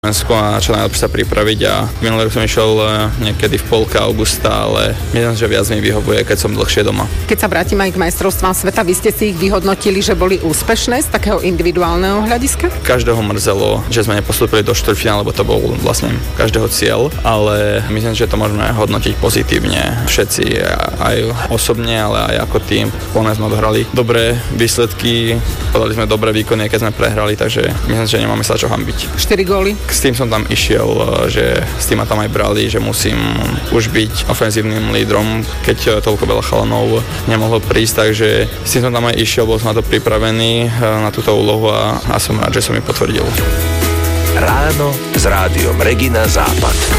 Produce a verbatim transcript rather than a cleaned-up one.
a čo najlepšie sa pripraviť a minulý rok som išiel niekedy v polke augusta, ale myslím, že viac mi vyhovuje, keď som dlhšie doma. Keď sa vrátim aj k majstrovstvám sveta, vy ste si ich vyhodnotili, že boli úspešné z takého individuálneho hľadiska? Každého mrzelo, že sme nepostúpili do štvrťfinále, lebo to bol vlastne každého cieľ, ale myslím, že to môžeme hodnotiť pozitívne. Všetci, aj osobne, ale aj ako tým. Poľa sme odohrali dobré výsledky, podali sme dobré výkony, keď sme prehrali, takže myslím, že nemáme sa čo hanbiť. štyri góly. S tým som tam išiel, že s tým ma tam aj brali, že musím už byť ofenzívnym lídrom, keď toľko veľa chalanov nemohlo prísť, takže s tým som tam aj išiel, bol som na to pripravený, na túto úlohu a, a som rád, že som ju potvrdil. Ráno s rádiom Regina Západ.